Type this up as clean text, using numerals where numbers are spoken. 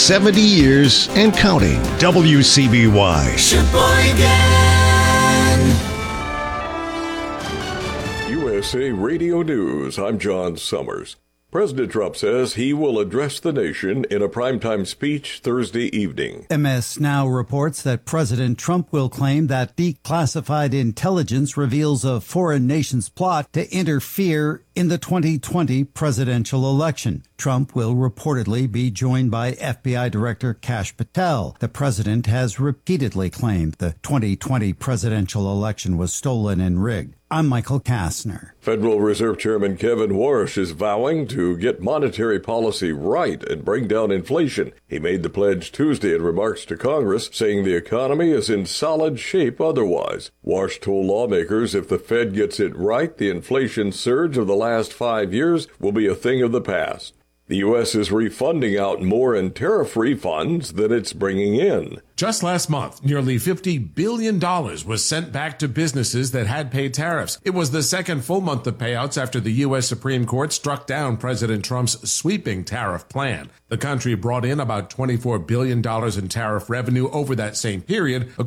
70 years and counting. WCBY. USA Radio News, I'm John Summers. President Trump says he will address the nation in a primetime speech Thursday evening. MS Now reports that President Trump will claim that declassified intelligence reveals a foreign nation's plot to interfere in the 2020 presidential election. Trump will reportedly be joined by FBI Director Kash Patel. The president has repeatedly claimed the 2020 presidential election was stolen and rigged. I'm Michael Kastner. Federal Reserve Chairman Kevin Warsh is vowing to get monetary policy right and bring down inflation. He made the pledge Tuesday in remarks to Congress, saying the economy is in solid shape otherwise. Warsh told lawmakers if the Fed gets it right, the inflation surge of the last 5 years will be a thing of the past. The U.S. is refunding out more in tariff refunds than it's bringing in. Just last month, nearly $50 billion was sent back to businesses that had paid tariffs. It was the second full month of payouts after the U.S. Supreme Court struck down President Trump's sweeping tariff plan. The country brought in about $24 billion in tariff revenue over that same period,